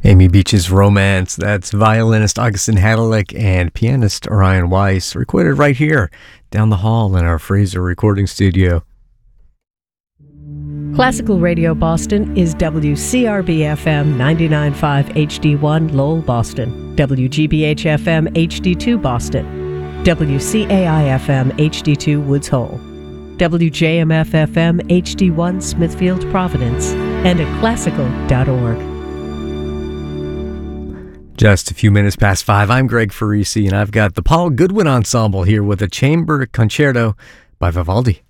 Amy Beach's Romance. That's violinist Augustin Hadalick and pianist Orion Weiss, recorded right here down the hall in our Fraser recording studio. Classical Radio Boston is WCRB-FM 99.5 HD1 Lowell, Boston, WGBH-FM HD2 Boston, WCAI-FM HD2 Woods Hole, WJMF-FM HD1 Smithfield, Providence, and at classical.org. Just a few minutes past 5, I'm Greg Farisi, and I've got the Paul Goodwin Ensemble here with a chamber concerto by Vivaldi.